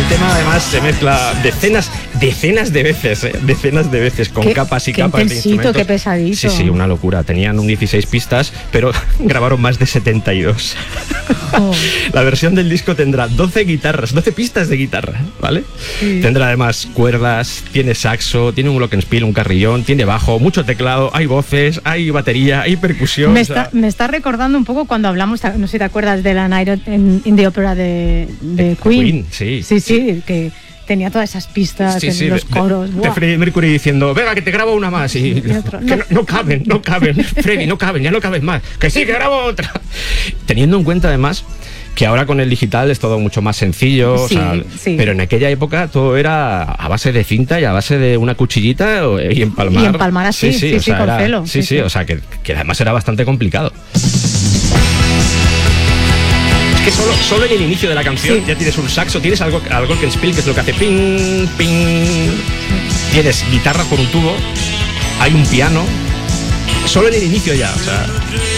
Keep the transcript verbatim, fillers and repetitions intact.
tema además se mezcla decenas, decenas de veces, ¿eh? decenas de veces, con qué, capas y qué capas de instrumentos. Qué pesadito. Sí, sí, una locura. Tenían un dieciséis pistas, pero grabaron más de setenta y dos. Oh. La versión del disco tendrá doce guitarras, doce pistas de guitarra, ¿vale? Sí. Tendrá además cuerdas, tiene saxo, tiene un glockenspiel, un carrillón, tiene bajo, mucho teclado, hay voces, hay batería, hay percusión. Me, o sea, está, me está recordando un poco cuando hablamos, no sé si te acuerdas de la Night in, in the Opera de, de Queen. Queen. Sí, sí, sí, que tenía todas esas pistas, sí, sí, los de, coros. De, de Freddie Mercury diciendo, venga, que te grabo una más. Y, y otro, que no, no caben, no caben. Freddie, no caben, ya no caben más. Que sí, que grabo otra. Teniendo en cuenta además que ahora con el digital es todo mucho más sencillo, sí, o sea, sí. pero en aquella época todo era a base de cinta y a base de una cuchillita y empalmar. Y empalmar así, sí, sí, sí, sí sea, con era, celo. Sí, sí, sí, o sea, que, que además era bastante complicado. Que solo, solo en el inicio de la canción sí. ya tienes un saxo, tienes algo, algo glockenspiel, que es lo que hace ping, ping. Tienes guitarra por un tubo, hay un piano, solo en el inicio ya, o sea.